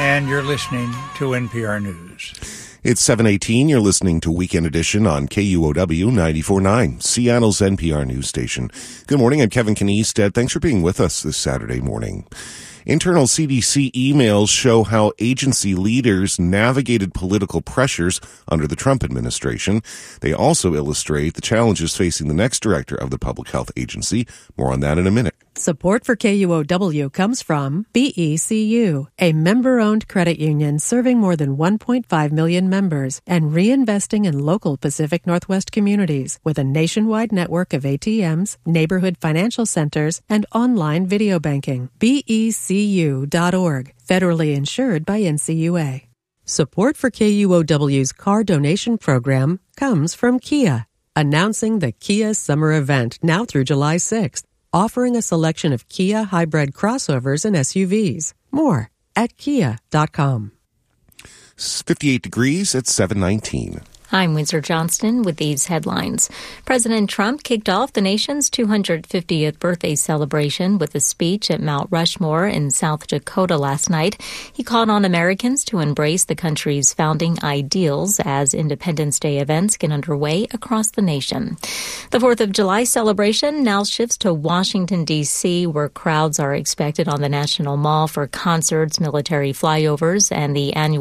and you're listening to NPR News. It's 7:18. You're listening to Weekend Edition on KUOW 94.9, Seattle's NPR news station. Good morning. I'm Kevin Kniestead. Thanks for being with us this Saturday morning. Internal CDC emails show how agency leaders navigated political pressures under the Trump administration. They also illustrate the challenges facing the next director of the Public Health Agency. More on that in a minute. Support for KUOW comes from BECU, a member-owned credit union serving more than 1.5 million members and reinvesting in local Pacific Northwest communities with a nationwide network of ATMs, neighborhood financial centers, and online video banking. BECU.org, federally insured by NCUA. Support for KUOW's car donation program comes from Kia, announcing the Kia Summer Event now through July 6th. Offering a selection of Kia hybrid crossovers and SUVs. More at kia.com. 58 degrees at 7:19. I'm Windsor Johnston with these headlines. President Trump kicked off the nation's 250th birthday celebration with a speech at Mount Rushmore in South Dakota last night. He called on Americans to embrace the country's founding ideals as Independence Day events get underway across the nation. The 4th of July celebration now shifts to Washington, D.C., where crowds are expected on the National Mall for concerts, military flyovers, and the annual